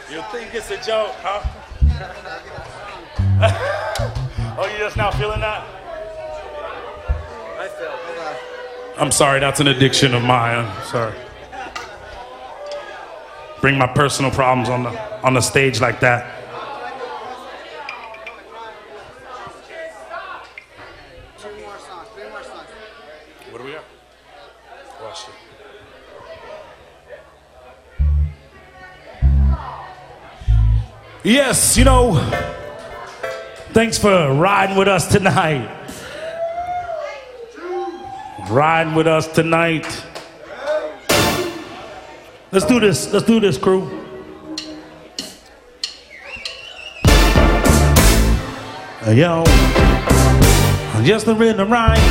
You think it's a joke, huh? Oh, you just now feeling that? I feel. I'm sorry, that's an addiction of mine. I'm sorry. Bring my personal problems on the stage like that. Three more songs. What do we have? Watch it. Yes, you know, thanks for riding with us tonight. Riding with us tonight. Let's do this, crew. Yo, just the rhythm right.